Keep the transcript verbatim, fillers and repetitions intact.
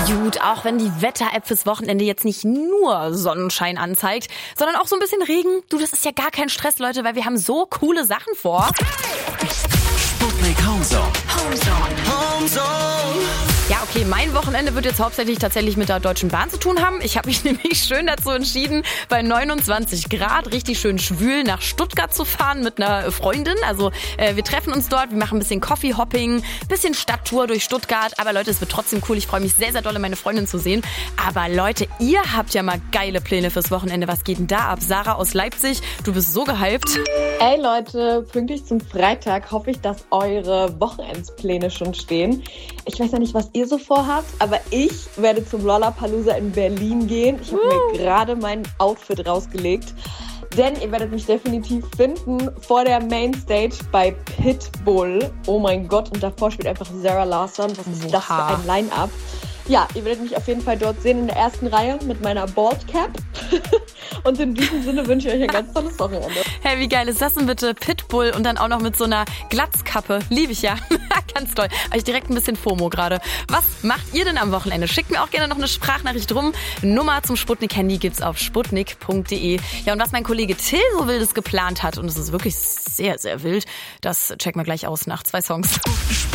Gut, auch wenn die Wetter-App fürs Wochenende jetzt nicht nur Sonnenschein anzeigt, sondern auch so ein bisschen Regen. Du, das ist ja gar kein Stress, Leute, weil wir haben so coole Sachen vor. Sputnik Homezone. Homezone. Homezone. Ja, okay, mein Wochenende wird jetzt hauptsächlich tatsächlich mit der Deutschen Bahn zu tun haben. Ich habe mich nämlich schön dazu entschieden, bei neunundzwanzig Grad richtig schön schwül nach Stuttgart zu fahren mit einer Freundin. Also äh, wir treffen uns dort, wir machen ein bisschen Coffee-Hopping, bisschen Stadttour durch Stuttgart. Aber Leute, es wird trotzdem cool. Ich freue mich sehr, sehr doll, meine Freundin zu sehen. Aber Leute, ihr habt ja mal geile Pläne fürs Wochenende. Was geht denn da ab? Sarah aus Leipzig, du bist so gehypt. Ey Leute, pünktlich zum Freitag hoffe ich, dass eure Wochenendspläne schon stehen. Ich weiß ja nicht, was ihr so vorhabt, aber ich werde zum Lollapalooza in Berlin gehen. Ich habe uh. mir gerade mein Outfit rausgelegt, denn ihr werdet mich definitiv finden vor der Mainstage bei Pitbull. Oh mein Gott, und davor spielt einfach Zara Larsson. Was ist Oha. das für ein Line-Up? Ja, ihr werdet mich auf jeden Fall dort sehen in der ersten Reihe mit meiner Baldcap. Und in diesem Sinne wünsche ich euch ein ganz tolles Wochenende. Hey, wie geil ist das denn bitte? Pitbull und dann auch noch mit so einer Glatzkappe. Liebe ich ja. Ganz toll. Habe ich direkt ein bisschen FOMO gerade. Was macht ihr denn am Wochenende? Schickt mir auch gerne noch eine Sprachnachricht rum. Nummer zum Sputnik-Handy gibt's auf sputnik punkt de. Ja, und was mein Kollege Till so Wildes geplant hat, und es ist wirklich sehr, sehr wild, das checken wir gleich aus nach zwei Songs.